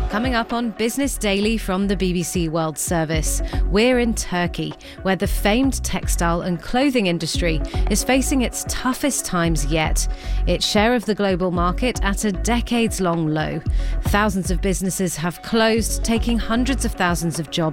Coming up on Business Daily from the BBC World Service, we're in Turkey, where the famed textile and clothing industry is facing its toughest times yet. Its share of the global market at a decades-long low. Thousands of businesses have closed, taking hundreds of thousands of jobs